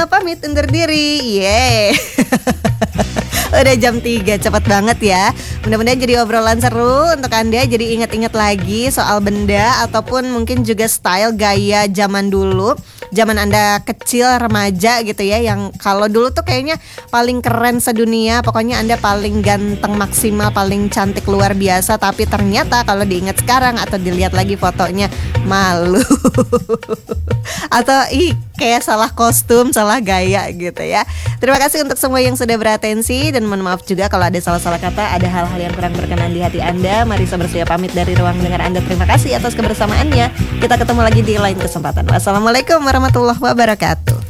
Pamit undur diri. Yeay. Udah jam 3, cepet banget ya. Mudah-mudahan jadi obrolan seru untuk Anda. Jadi ingat-ingat lagi soal benda ataupun mungkin juga style gaya zaman dulu, zaman Anda kecil, remaja gitu ya, yang kalau dulu tuh kayaknya paling keren sedunia. Pokoknya Anda paling ganteng maksimal, paling cantik luar biasa. Tapi ternyata kalau diingat sekarang atau dilihat lagi fotonya, malu. Atau kayak salah kostum, salah gaya gitu ya. Terima kasih untuk semua yang sudah beratensi. Dan mohon maaf juga kalau ada salah-salah kata, ada hal-hal yang kurang berkenan di hati Anda. Marisa bersedia pamit dari ruang dengar Anda. Terima kasih atas kebersamaannya. Kita ketemu lagi di lain kesempatan. Wassalamualaikum warahmatullahi wabarakatuh.